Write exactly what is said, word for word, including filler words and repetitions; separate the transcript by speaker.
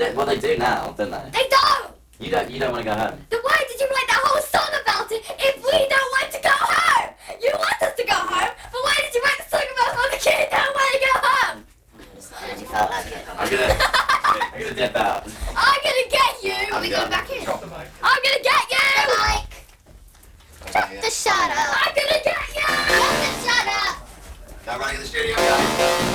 Speaker 1: do, well, they do now, don't they?
Speaker 2: They don't!
Speaker 1: You don't. You don't want to go home.
Speaker 2: Then why did you write that whole song about it if we don't want to go home? You want us to go home, but why did you write the song about all the kids don't want to go home?
Speaker 3: Because you felt like it.
Speaker 1: I'm gonna. I'm gonna dip out.
Speaker 2: I'm gonna get you!
Speaker 3: Are we going back in?
Speaker 4: Drop the mic.
Speaker 2: I'm gonna get you!
Speaker 3: Mike! Shut the shut up!
Speaker 2: I'm gonna get you!
Speaker 3: Shut the shut up!
Speaker 4: Now running in the studio, guys.